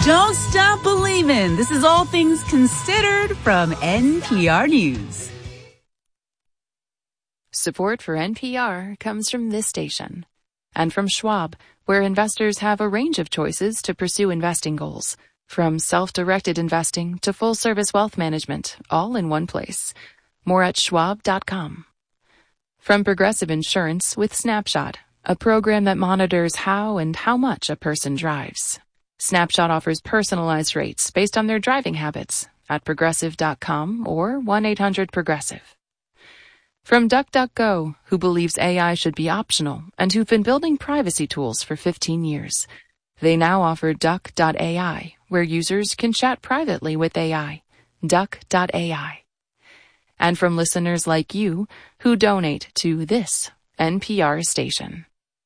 Don't stop believing. This is All Things Considered from NPR News. Support for NPR comes from this station and from Schwab, where investors have a range of choices to pursue investing goals, from self-directed investing to full-service wealth management, all in one place. More at schwab.com. From Progressive Insurance with Snapshot, a program that monitors how and how much a person drives. Snapshot offers personalized rates based on their driving habits at progressive.com or 1-800-PROGRESSIVE. From DuckDuckGo, who believes AI should be optional and who've been building privacy tools for 15 years. They now offer Duck.ai, where users can chat privately with AI. Duck.ai. And from listeners like you who donate to this NPR station.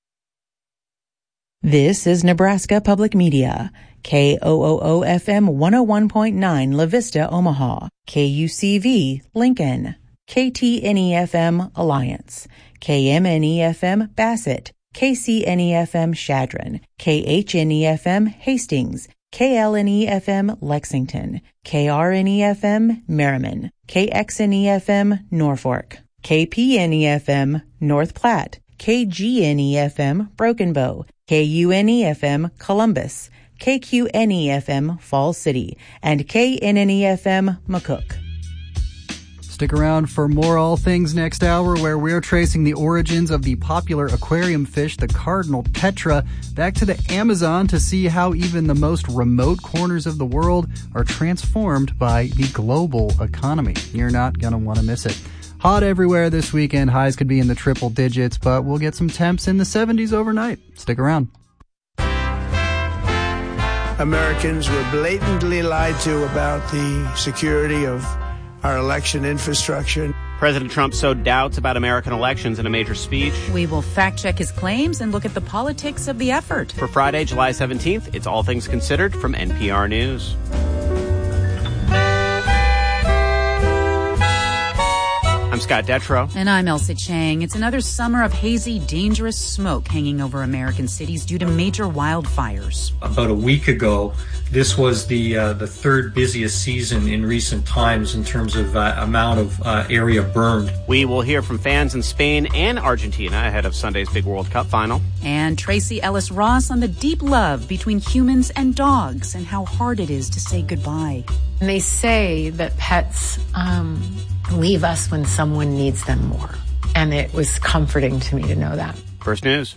This is Nebraska Public Media, KOOO-FM 101.9 La Vista, Omaha, KUCV, Lincoln, KTNE-FM, Alliance, KMNE-FM, Bassett, KCNE-FM, Chadron, KHNE-FM, Hastings, KLNE-FM, Lexington, KRNE-FM, Merriman, KXNE-FM, Norfolk, KPNE-FM, North Platte, KGNE-FM, Broken Bow, KUNE-FM, Columbus, KQNE-FM, Falls City, and KNNE-FM, McCook. Stick around for more All Things next hour, where we're tracing the origins of the popular aquarium fish, the cardinal tetra, back to the Amazon to see how even the most remote corners of the world are transformed by the global economy. You're not going to want to miss it. Hot everywhere this weekend. Highs could be in the triple digits, but we'll get some temps in the 70s overnight. Stick around. Americans were blatantly lied to about the security of our election infrastructure. President Trump sowed doubts about American elections in a major speech. We will fact-check his claims and look at the politics of the effort. For Friday, July 17th, it's All Things Considered from NPR News. I'm Scott Detrow. And I'm Elsa Chang. It's another summer of hazy, dangerous smoke hanging over American cities due to major wildfires. About a week ago, this was the third busiest season in recent times in terms of amount of area burned. We will hear from fans in Spain and Argentina ahead of Sunday's big World Cup final. And Tracy Ellis Ross on the deep love between humans and dogs and how hard it is to say goodbye. And they say that pets leave us when someone needs them more. And it was comforting to me to know that. First News.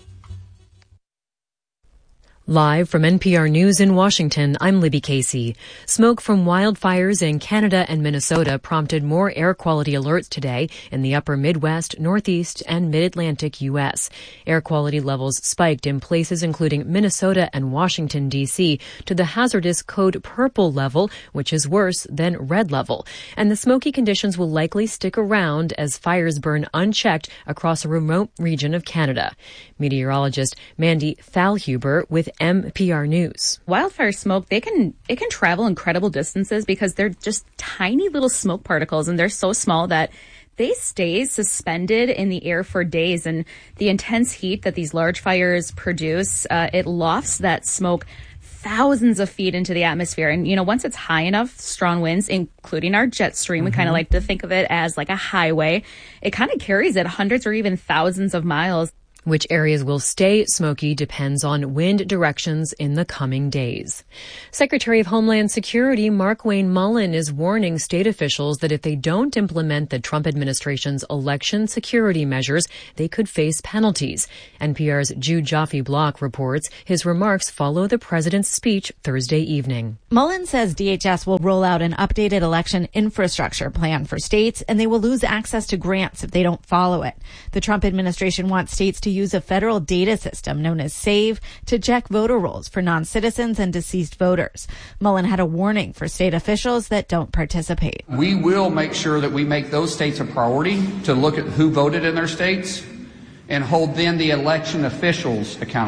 Live from NPR News in Washington, I'm Libby Casey. Smoke from wildfires in Canada and Minnesota prompted more air quality alerts today in the upper Midwest, Northeast, and Mid-Atlantic U.S. Air quality levels spiked in places including Minnesota and Washington, D.C. to the hazardous code purple level, which is worse than red level. And the smoky conditions will likely stick around as fires burn unchecked across a remote region of Canada. Meteorologist Mandy Thalhuber with NPR News. Wildfire smoke, it can travel incredible distances because they're just tiny little smoke particles, and they're so small that they stay suspended in the air for days. And the intense heat that these large fires produce, it lofts that smoke thousands of feet into the atmosphere. And, once it's high enough, strong winds, including our jet stream, we kind of like to think of it as like a highway. It kind of carries it hundreds or even thousands of miles. Which areas will stay smoky depends on wind directions in the coming days. Secretary of Homeland Security Markwayne Mullin is warning state officials that if they don't implement the Trump administration's election security measures, they could face penalties. NPR's Jude Joffe-Block reports his remarks follow the president's speech Thursday evening. Mullin says DHS will roll out an updated election infrastructure plan for states, and they will lose access to grants if they don't follow it. The Trump administration wants states to use a federal data system known as SAVE to check voter rolls for non-citizens and deceased voters. Mullin had a warning for state officials that don't participate. We will make sure that we make those states a priority to look at who voted in their states and hold then the election officials accountable.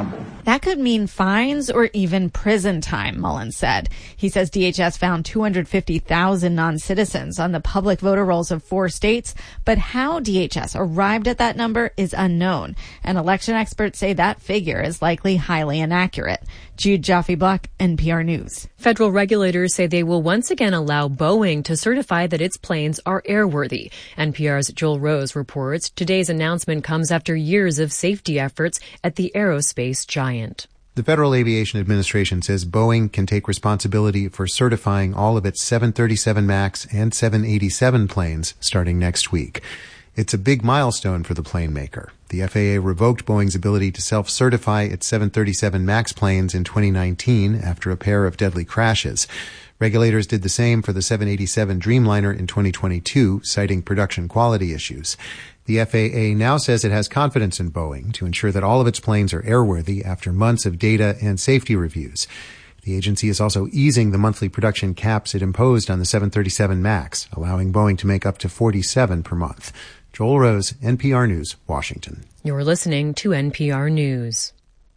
That could mean fines or even prison time, Mullins said. He says DHS found 250,000 non-citizens on the public voter rolls of 4 states, but how DHS arrived at that number is unknown, and election experts say that figure is likely highly inaccurate. Jude Jaffe-Black, NPR News. Federal regulators say they will once again allow Boeing to certify that its planes are airworthy. NPR's Joel Rose reports today's announcement comes after years of safety efforts at the aerospace giant. The Federal Aviation Administration says Boeing can take responsibility for certifying all of its 737 MAX and 787 planes starting next week. It's a big milestone for the plane maker. The FAA revoked Boeing's ability to self-certify its 737 MAX planes in 2019 after a pair of deadly crashes. Regulators did the same for the 787 Dreamliner in 2022, citing production quality issues. The FAA now says it has confidence in Boeing to ensure that all of its planes are airworthy after months of data and safety reviews. The agency is also easing the monthly production caps it imposed on the 737 MAX, allowing Boeing to make up to 47 per month. Joel Rose, NPR News, Washington. You're listening to NPR News.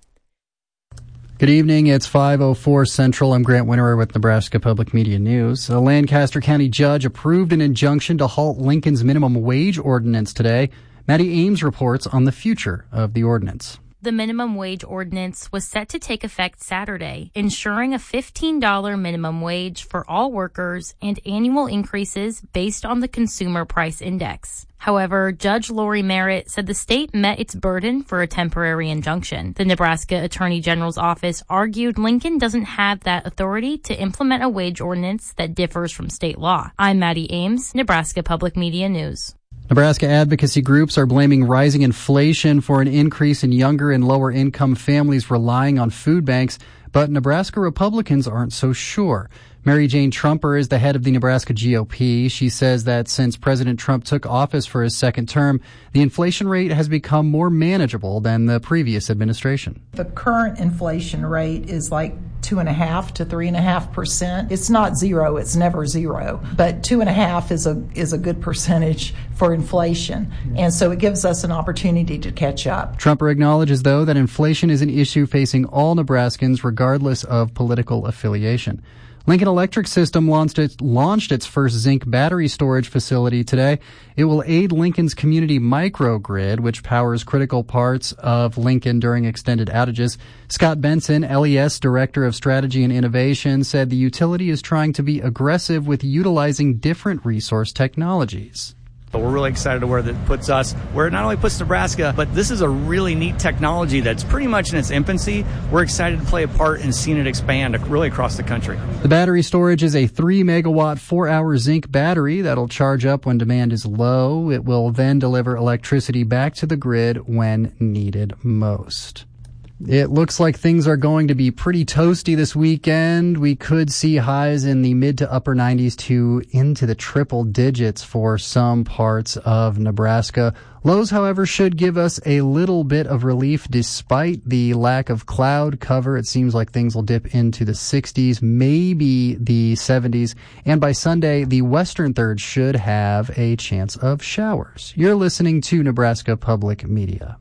Good evening. It's 5:04 Central. I'm Grant Winterer with Nebraska Public Media News. A Lancaster County judge approved an injunction to halt Lincoln's minimum wage ordinance today. Maddie Ames reports on the future of the ordinance. The minimum wage ordinance was set to take effect Saturday, ensuring a $15 minimum wage for all workers and annual increases based on the Consumer Price Index. However, Judge Lori Merritt said the state met its burden for a temporary injunction. The Nebraska Attorney General's office argued Lincoln doesn't have that authority to implement a wage ordinance that differs from state law. I'm Maddie Ames, Nebraska Public Media News. Nebraska advocacy groups are blaming rising inflation for an increase in younger and lower income families relying on food banks, but Nebraska Republicans aren't so sure. Mary Jane Trumper is the head of the Nebraska GOP. She says that since President Trump took office for his second term, the inflation rate has become more manageable than the previous administration. The current inflation rate is like 2.5% to 3.5%. It's not zero. It's never zero. But 2.5% is a good percentage for inflation. And so it gives us an opportunity to catch up. Trumper acknowledges, though, that inflation is an issue facing all Nebraskans regardless of political affiliation. Lincoln Electric System launched its first zinc battery storage facility today. It will aid Lincoln's community microgrid, which powers critical parts of Lincoln during extended outages. Scott Benson, LES Director of Strategy and Innovation, said the utility is trying to be aggressive with utilizing different resource technologies. But we're really excited to where that puts us, where it not only puts Nebraska, but this is a really neat technology that's pretty much in its infancy. We're excited to play a part in seeing it expand really across the country. The battery storage is a 3 megawatt, 4-hour zinc battery that'll charge up when demand is low. It will then deliver electricity back to the grid when needed most. It looks like things are going to be pretty toasty this weekend. We could see highs in the mid to upper 90s to into the triple digits for some parts of Nebraska. Lows, however, should give us a little bit of relief despite the lack of cloud cover. It seems like things will dip into the 60s, maybe the 70s. And by Sunday, the western third should have a chance of showers. You're listening to Nebraska Public Media.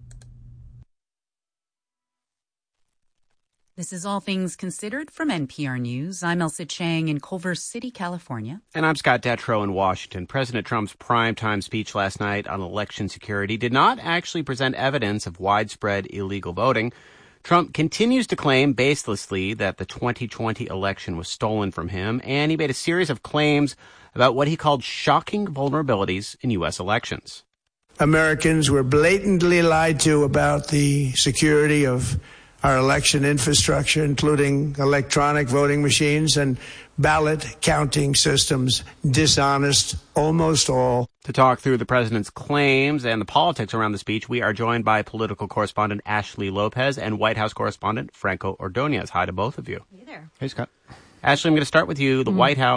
This is All Things Considered from NPR News. I'm Elsa Chang in Culver City, California. And I'm Scott Detrow in Washington. President Trump's primetime speech last night on election security did not actually present evidence of widespread illegal voting. Trump continues to claim baselessly that the 2020 election was stolen from him, and he made a series of claims about what he called shocking vulnerabilities in U.S. elections. Americans were blatantly lied to about the security of our election infrastructure, including electronic voting machines and ballot counting systems, dishonest, almost all. To talk through the president's claims and the politics around the speech, we are joined by political correspondent Ashley Lopez and White House correspondent Franco Ordonez. Hi to both of you. Hey there. Hey, Scott. Ashley, I'm going to start with you. The White House